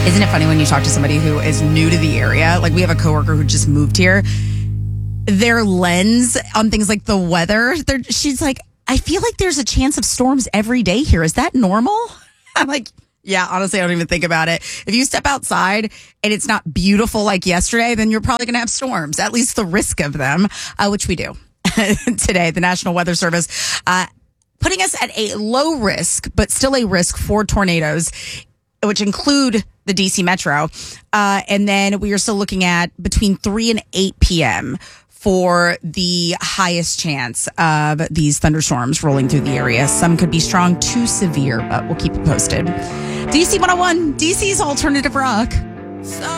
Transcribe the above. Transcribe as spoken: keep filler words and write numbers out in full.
Isn't it funny when you talk to somebody who is new to the area? Like we have a coworker who just moved here. Their lens on things like the weather, she's like, I feel like there's a chance of storms every day here. Is that normal? I'm like, yeah, honestly, I don't even think about it. If you step outside and it's not beautiful like yesterday, then you're probably going to have storms, at least the risk of them, uh, which we do. Today, the National Weather Service uh, putting us at a low risk, but still a risk for tornadoes, which include the D C Metro. Uh, and then we are still looking at between three and eight p.m. for the highest chance of these thunderstorms rolling through the area. Some could be strong to severe, but we'll keep it posted. D C one oh one, D C's Alternative Rock.